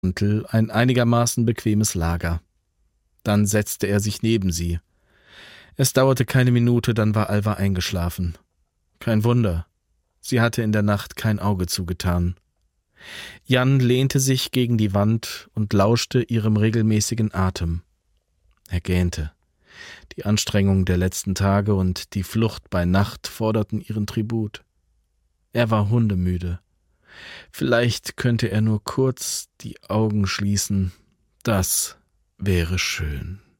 ein einigermaßen bequemes Lager. Dann setzte er sich neben sie. Es dauerte keine Minute, dann war Alva eingeschlafen. Kein Wunder, sie hatte in der Nacht kein Auge zugetan. Jan lehnte sich gegen die Wand und lauschte ihrem regelmäßigen Atem. Er gähnte. Die Anstrengung der letzten Tage und die Flucht bei Nacht forderten ihren Tribut. Er war hundemüde. Vielleicht könnte er nur kurz die Augen schließen. Das wäre schön.